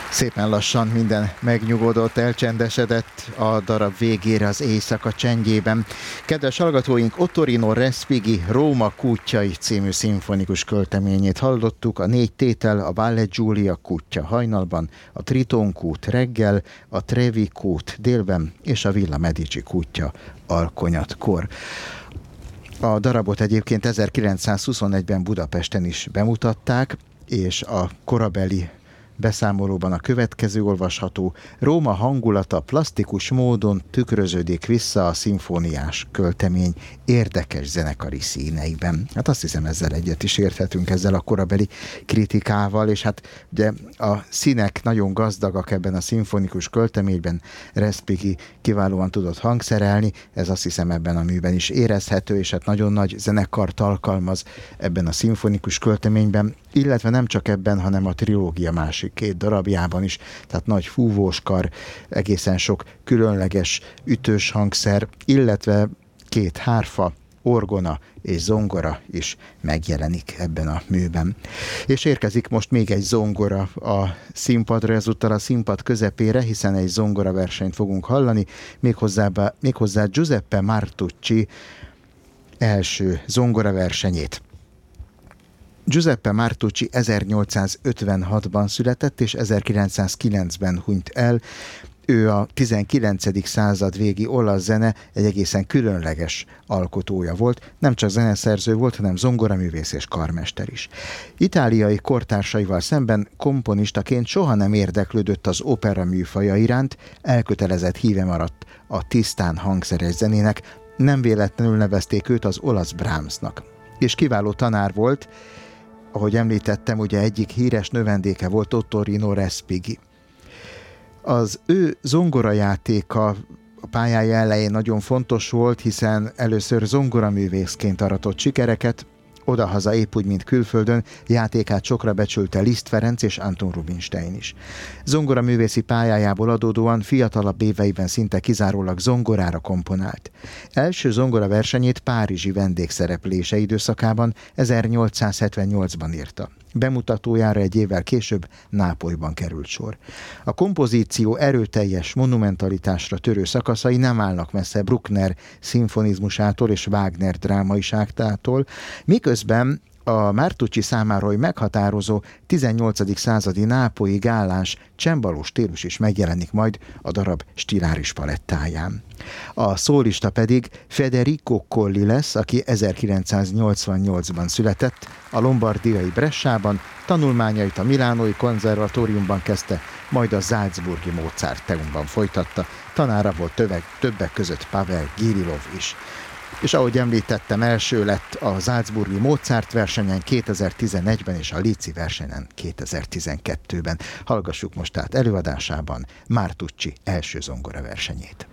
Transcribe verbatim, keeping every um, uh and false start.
Szépen lassan minden megnyugodott, elcsendesedett a darab végére az éjszaka csendjében. Kedves hallgatóink, Ottorino Respighi Róma kútjai című szimfonikus költeményét hallottuk, a négy tétel, a Valle Giulia kútja hajnalban, a Triton kút reggel, a Trevi kút délben és a Villa Medici kútja alkonyatkor. A darabot egyébként ezerkilencszázhuszonegyben Budapesten is bemutatták, és a korabeli beszámolóban a következő olvasható: Róma hangulata plasztikus módon tükröződik vissza a szimfóniás költemény érdekes zenekari színeiben. Hát azt hiszem, ezzel egyet is érthetünk, ezzel a korabeli kritikával, és hát ugye a színek nagyon gazdagak ebben a szimfonikus költeményben. Respighi kiválóan tudott hangszerelni, ez azt hiszem ebben a műben is érezhető, és hát nagyon nagy zenekart alkalmaz ebben a szimfonikus költeményben, illetve nem csak ebben, hanem a trilógia másik két darabjában is, tehát nagy fúvóskar, egészen sok különleges ütős hangszer, illetve két hárfa, orgona és zongora is megjelenik ebben a műben. És érkezik most még egy zongora a színpadra, ezúttal a színpad közepére, hiszen egy zongora versenyt fogunk hallani, méghozzá, méghozzá Giuseppe Martucci első zongora versenyét. Giuseppe Martucci ezernyolcszázötvenhatban született, és ezerkilencszázkilencben hunyt el. Ő a tizenkilencedik század végi olasz zene egy egészen különleges alkotója volt. Nem csak zeneszerző volt, hanem zongoraművész és karmester is. Itáliai kortársaival szemben komponistaként soha nem érdeklődött az opera műfaja iránt, elkötelezett híve maradt a tisztán hangszeres zenének, nem véletlenül nevezték őt az olasz Brahmsnak. És kiváló tanár volt, ahogy említettem, ugye egyik híres növendéke volt Ottorino Respighi. Az ő zongorajátéka a pályája elején nagyon fontos volt, hiszen először zongoraművészként aratott sikereket, odahaza épp úgy, mint külföldön, játékát sokra becsülte Liszt Ferenc és Anton Rubinstein is. Zongoraművészi pályájából adódóan fiatalabb éveiben szinte kizárólag zongorára komponált. Első zongora versenyét párizsi vendégszereplése időszakában ezernyolcszázhetvennyolcban írta. Bemutatójára egy évvel később Nápolyban került sor. A kompozíció erőteljes monumentalitásra törő szakaszai nem állnak messze Bruckner szimfonizmusától és Wagner drámaiságtától, miközben a Martucci számára, hogy meghatározó tizennyolcadik századi nápolyi gálás csembaló stílus is megjelenik majd a darab stiláris palettáján. A szólista pedig Federico Colli lesz, aki ezerkilencszáznyolcvannyolcban született, a lombardiai Bressában, tanulmányait a Milánói Konzervatóriumban kezdte, majd a Salzburgi Mozarteumban folytatta, tanára volt töveg, többek között Pavel Gililov is. És ahogy említettem, első lett a Salzburgi Mozart versenyen kétezer-tizenegyben és a Líci versenyen kétezer-tizenkettőben. Hallgassuk most át előadásában Martucci első zongora versenyét.